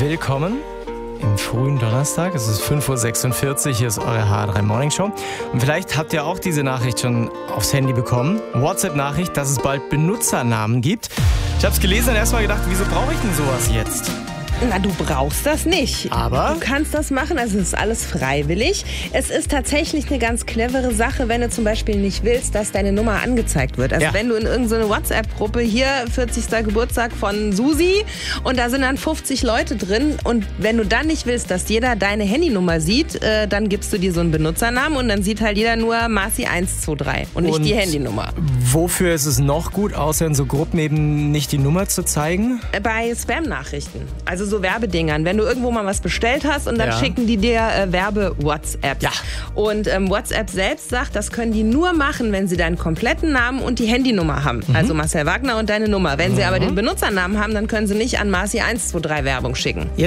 willkommen im frühen Donnerstag. Es ist 5.46 Uhr, hier ist eure HR3 Morning Show. Und vielleicht habt ihr auch diese Nachricht schon aufs Handy bekommen. WhatsApp-Nachricht, dass es bald Benutzernamen gibt. Ich habe es gelesen und erst mal gedacht, wieso brauche ich denn sowas jetzt? Na, du brauchst das nicht. Aber? Du kannst das machen, also es ist alles freiwillig. Es ist tatsächlich eine ganz clevere Sache, wenn du zum Beispiel nicht willst, dass deine Nummer angezeigt wird. Also wenn du in irgendeine WhatsApp-Gruppe, hier 40. Geburtstag von Susi und da sind dann 50 Leute drin und wenn du dann nicht willst, dass jeder deine Handynummer sieht, dann gibst du dir so einen Benutzernamen und dann sieht halt jeder nur Marci123 und nicht die Handynummer. Wofür ist es noch gut, außer in so Gruppen eben nicht die Nummer zu zeigen? Bei Spam-Nachrichten, also so Werbedingern, wenn du irgendwo mal was bestellt hast und dann schicken die dir Werbe-WhatsApp. Ja. Und WhatsApp selbst sagt, das können die nur machen, wenn sie deinen kompletten Namen und die Handynummer haben. Also Marcel Wagner und deine Nummer. Wenn sie aber den Benutzernamen haben, dann können sie nicht an Marci123 Werbung schicken.